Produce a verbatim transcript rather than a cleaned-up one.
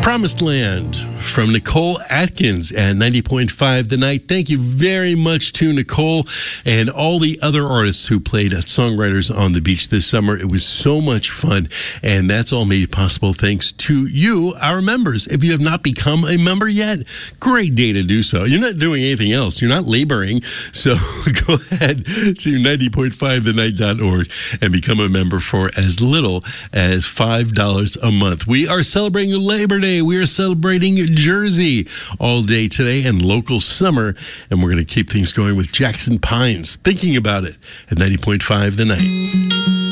Promised Land from Nicole Atkins at ninety point five The Night. Thank you very much to Nicole and all the other artists who played at Songwriters on the Beach this summer. It was so much fun, and that's all made possible thanks to you, our members. If you have not become a member yet, great day to do so. You're not doing anything else. You're not laboring. So go ahead to ninety point five the night dot org and become a member for as little as five dollars a month. We are celebrating Labor Day. We are celebrating Jersey all day today and local summer, and we're going to keep things going with Jackson Pines, Thinking About It, at ninety point five The Night.